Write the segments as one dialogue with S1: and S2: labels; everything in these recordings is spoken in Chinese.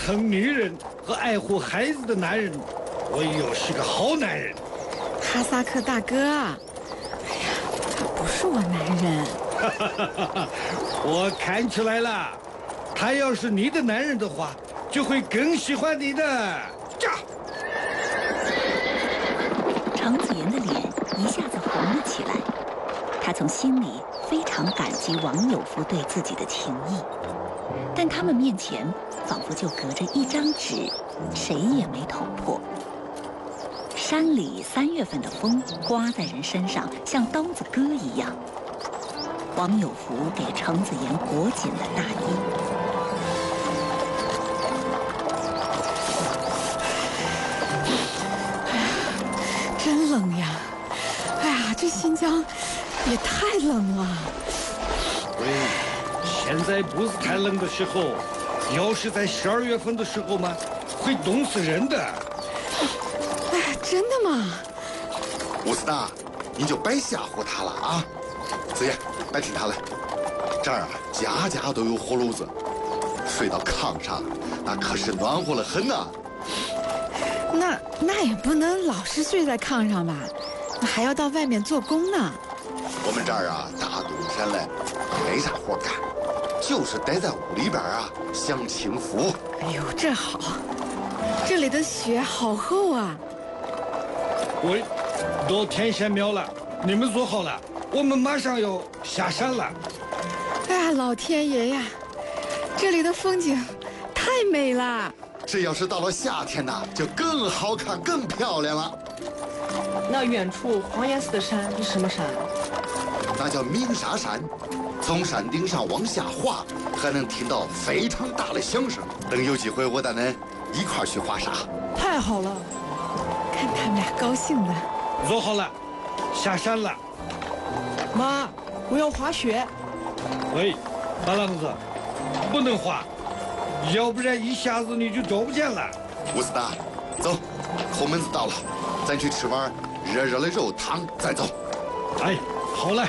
S1: 疼女人和爱护孩子的男人，我又是个好男人。
S2: 哈萨克大哥，哎呀，他不是我男人。
S1: 我看出来了，他要是你的男人的话，就会更喜欢你的。驾！
S3: 程子妍的脸一下子红了起来，他从心里非常感激王有福对自己的情谊，但他们面前仿佛就隔着一张纸，谁也没捅破。山里3月份的风刮在人身上，像刀子割一样。王有福给程子妍裹紧了大衣。
S2: 真冷呀！哎呀，这新疆也太冷了。
S1: 喂，现在不是太冷的时候，要是在12月份的时候嘛，会冻死人的。
S2: 哎，真的吗？
S4: 吴斯达，你就别吓唬他了啊！子妍，别听他的，这儿啊，家家都有火炉子，睡到炕上，那可是暖和了很呐。
S2: 那也不能老是睡在炕上吧？那还要到外面做工呢。
S4: 我们这儿啊，大冬天嘞，没啥活干，就是待在屋里边啊，享清福。
S2: 哎呦，这好，这里的雪好厚啊！
S1: 喂，到天仙庙了，你们坐好了，我们马上要下山了。
S2: 哎呀，老天爷呀，这里的风景太美了。
S4: 这要是到了夏天呢，就更好看、更漂亮了。
S5: 那远处黄颜色的山是什么山？
S4: 那叫鸣沙山，从山顶上往下滑，还能听到非常大的响声。等有机会，我带恁一块儿去滑沙。
S5: 太好了！
S2: 看他们俩高兴的。
S1: 坐好了，下山了。
S5: 妈，我要滑雪。
S1: 喂，大浪子，不能滑，要不然一下子你就找不见了。
S4: 吴斯达，走，后门子到了，咱去吃碗热热的肉汤，再走。
S1: 哎，好嘞。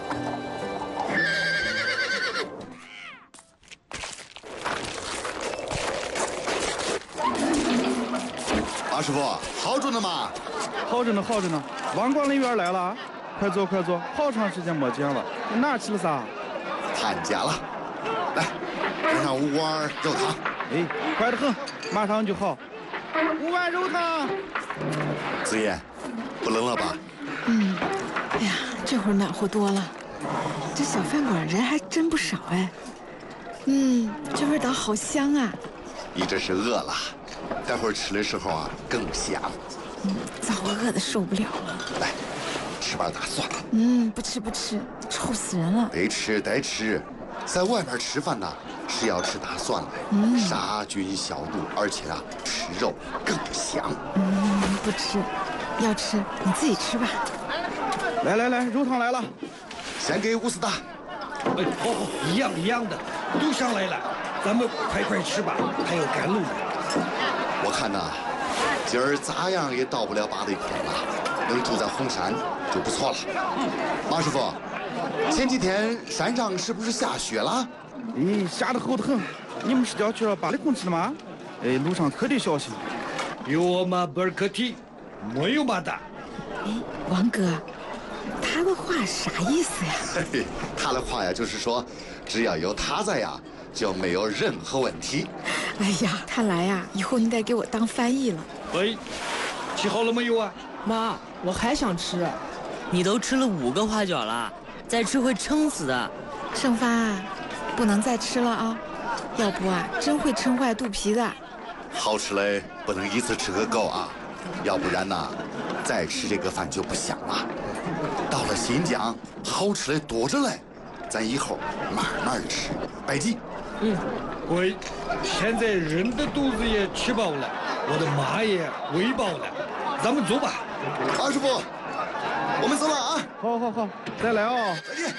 S4: 马师傅，好着呢吗？
S6: 好着呢，好着呢。王管理员来了，快坐快坐，好长时间没见了。你哪去了撒？
S4: 参加了。来，点上5碗肉汤。
S6: 哎，快得很，马上就好。5碗肉汤。
S4: 子妍，不冷了吧？
S2: 哎呀，这会儿暖和多了。这小饭馆人还真不少哎。这味道好香啊。
S4: 你这是饿了，待会儿吃的时候啊更香。
S2: 早饿的受不了了。
S4: 来，吃碗大蒜。
S2: 不吃不吃，臭死人了。
S4: 得吃得吃，在外面吃饭呢是要吃大蒜来，杀菌消毒，而且啊吃肉更香。
S2: 不吃，要吃你自己吃吧。
S6: 来来来，肉汤来了。
S4: 先给吴斯达。
S1: 哎，好好，一样的，都上来了，咱们快吃吧，还有赶路呢。
S4: 我看呐，今儿咋样也到不了8雷天了，能住在红山就不错了。马师傅，前几天山上是不是下雪了？
S6: 咦，下得厚得很。你们是要去8雷空去了吗？哎，路上可得小心。
S1: 有我们不尔可提，没有嘛的。
S2: 哎，王哥，他的话啥意思呀？
S4: 嘿嘿，他的话呀，就是说，只要有他在呀，就没有任何问题。
S2: 哎呀，看来呀，以后你得给我当翻译了。
S1: 喂，吃好了没有啊？
S5: 妈，我还想吃。
S7: 你都吃了5个花卷了，再吃会撑死的。
S2: 盛帆啊，不能再吃了啊，要不啊，真会撑坏肚皮的。
S4: 好吃嘞，不能一次吃个够啊，要不然呐，再吃这个饭就不香了。到了新疆，好吃的多着嘞，咱以后慢慢吃，别急。
S1: 喂，现在人的肚子也吃饱了，我的马也喂饱了，咱们走吧。
S4: 马师傅，我们走了啊！
S6: 好，再来哦。
S4: 再见。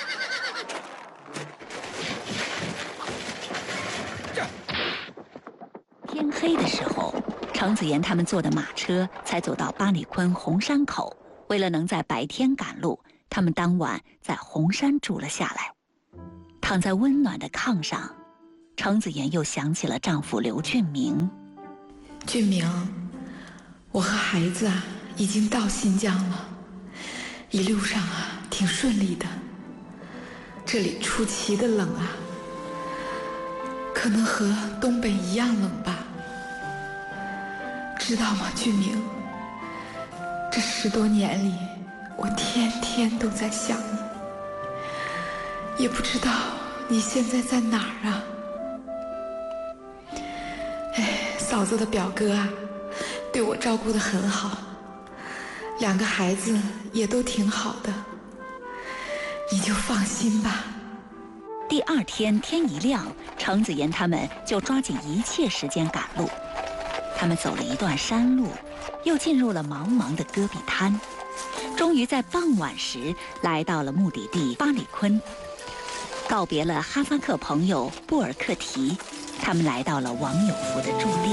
S3: 天黑的时候，程子妍他们坐的马车才走到巴里坤红山口。为了能在白天赶路，他们当晚在红山住了下来。躺在温暖的炕上， 程子妍又想起了丈夫刘俊明。
S2: 俊明，我和孩子啊已经到新疆了，一路上啊挺顺利的。这里出奇的冷啊，可能和东北一样冷吧。知道吗，俊明？这10多年里，我天天都在想你，也不知道你现在在哪儿啊？哎，嫂子的表哥啊，对我照顾得很好，2个孩子也都挺好的，你就放心吧。
S3: 第2天天一亮，程子妍他们就抓紧一切时间赶路。他们走了一段山路，又进入了茫茫的戈壁滩，终于在傍晚时来到了目的地巴里坤。告别了哈萨克朋友布尔克提，他们来到了王有福的驻地。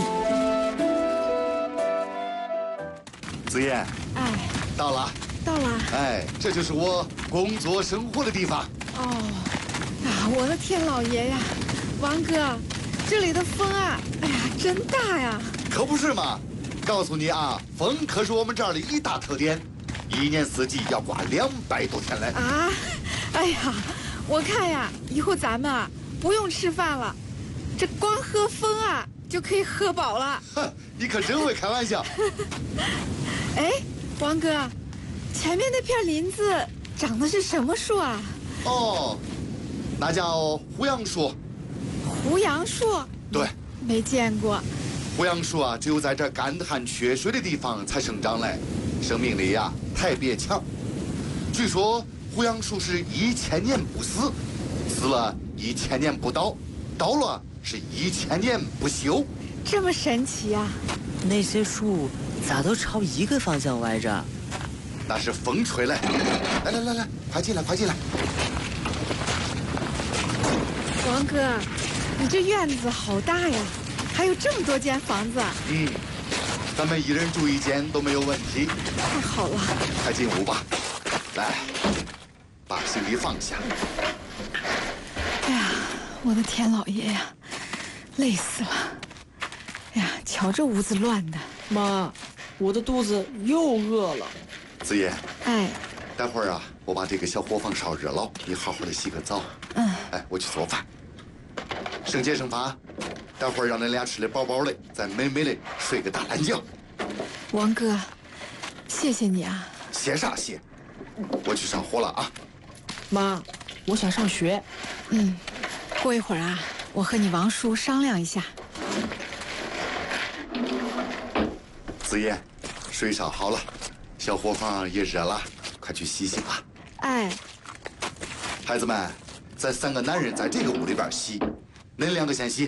S4: 子妍，
S2: 哎，
S4: 到了。
S2: 到了。
S4: 哎，这就是我工作生活的地方。
S2: 哦，啊，我的天老爷呀，王哥，这里的风啊，哎呀，真大呀！
S4: 可不是嘛！告诉你啊，风可是我们这儿的一大特点，一年四季要刮200多天嘞。
S2: 啊，哎呀，我看呀，以后咱们啊不用吃饭了，这光喝风啊就可以喝饱了。
S4: 哼，你可真会开玩笑。
S2: 哎，王哥，前面那片林子长的是什么树啊？
S4: 哦，那叫胡杨树。
S2: 胡杨树？
S4: 对，
S2: 没见过。
S4: 胡杨树啊，只有在这干旱缺水的地方才生长嘞，生命力呀特别强。据说胡杨树是1000年不死，死了1000年不倒，倒了是1000年不朽。
S2: 这么神奇呀？
S7: 那些树咋都朝一个方向歪着？
S4: 那是风吹来。来，快进来，快进来。
S2: 王哥，你这院子好大呀，还有这么多间房子。
S4: 嗯，咱们一人住1间都没有问题。
S2: 太好了。
S4: 快进屋吧。来，把行李放下。
S2: 哎呀，我的天老爷呀，累死了。哎呀，瞧这屋子乱的。
S5: 妈，我的肚子又饿了。
S4: 子妍，
S2: 哎，
S4: 待会儿啊，我把这个小火房烧热了，你好好的洗个澡。
S2: 嗯。
S4: 哎，我去做饭。省钱省饭，待会儿让恁俩吃得饱饱的，再美美的睡个大懒觉。
S2: 王哥，谢谢你啊。
S4: 谢啥谢？我去上火了啊。
S5: 妈，我想上学。
S2: 嗯，过一会儿啊，我和你王叔商量一下。
S4: 子妍，水烧好了，小火房也热了，快去洗洗吧。
S2: 哎，
S4: 孩子们，咱3个男人在这个屋里边洗，恁2个先洗。